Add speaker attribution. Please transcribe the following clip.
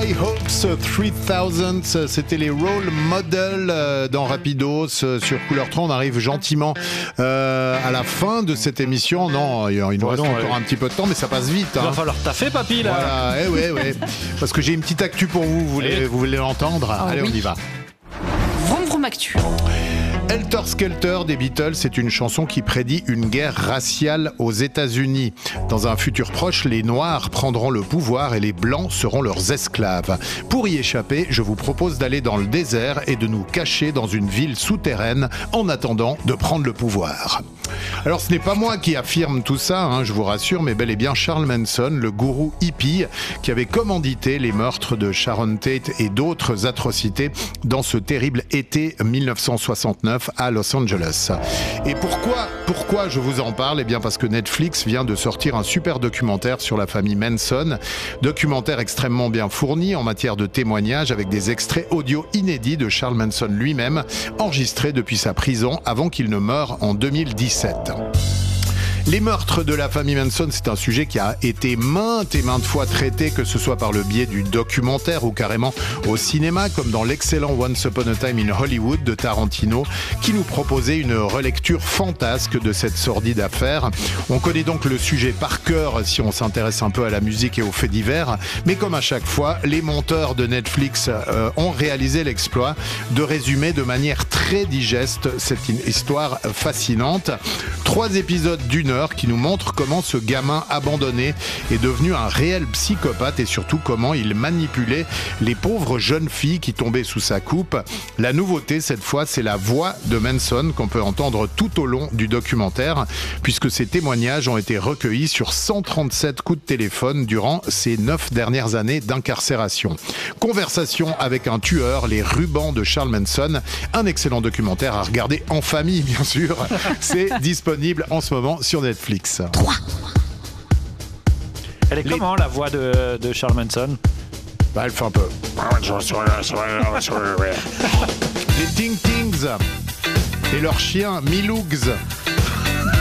Speaker 1: High Hopes 3000, c'était les role models dans Rapidos sur Couleur 3. On arrive gentiment à la fin de cette émission. Non, il nous reste encore un petit peu de temps, mais ça passe vite.
Speaker 2: Il va falloir taffer, papy, là.
Speaker 1: Voilà, ouais. Parce que j'ai une petite actu pour vous. Vous voulez l'entendre? Allez, on y va.
Speaker 3: Vroom Vroom Actu.
Speaker 1: Helter Skelter des Beatles, c'est une chanson qui prédit une guerre raciale aux États-Unis. Dans un futur proche, les Noirs prendront le pouvoir et les Blancs seront leurs esclaves. Pour y échapper, je vous propose d'aller dans le désert et de nous cacher dans une ville souterraine en attendant de prendre le pouvoir. Alors ce n'est pas moi qui affirme tout ça, je vous rassure, mais bel et bien Charles Manson, le gourou hippie, qui avait commandité les meurtres de Sharon Tate et d'autres atrocités dans ce terrible été 1969 à Los Angeles. Et pourquoi je vous en parle? Eh bien parce que Netflix vient de sortir un super documentaire sur la famille Manson, documentaire extrêmement bien fourni en matière de témoignages avec des extraits audio inédits de Charles Manson lui-même, enregistrés depuis sa prison avant qu'il ne meure en 2017. Les meurtres de la famille Manson, c'est un sujet qui a été maintes et maintes fois traité, que ce soit par le biais du documentaire ou carrément au cinéma, comme dans l'excellent Once Upon a Time in Hollywood de Tarantino, qui nous proposait une relecture fantasque de cette sordide affaire. On connaît donc le sujet par cœur si on s'intéresse un peu à la musique et aux faits divers, mais comme à chaque fois, les monteurs de Netflix ont réalisé l'exploit de résumer de manière très digeste cette histoire fascinante. 3 épisodes d'une heure qui nous montre comment ce gamin abandonné est devenu un réel psychopathe et surtout comment il manipulait les pauvres jeunes filles qui tombaient sous sa coupe. La nouveauté cette fois, c'est la voix de Manson qu'on peut entendre tout au long du documentaire, puisque ces témoignages ont été recueillis sur 137 coups de téléphone durant ces 9 dernières années d'incarcération. Conversation avec un tueur, les rubans de Charles Manson, un excellent documentaire à regarder en famille bien sûr. C'est disponible en ce moment sur Netflix.
Speaker 3: 3.
Speaker 2: Elle est comment la voix de Charles Manson?
Speaker 1: Elle fait un peu. Les Ting Tings et leur chien Milougs